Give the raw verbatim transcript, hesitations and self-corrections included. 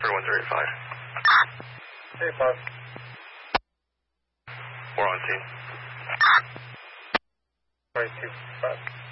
thirty-one thirty-five. Hey, boss. We're on team. Sorry, two, five.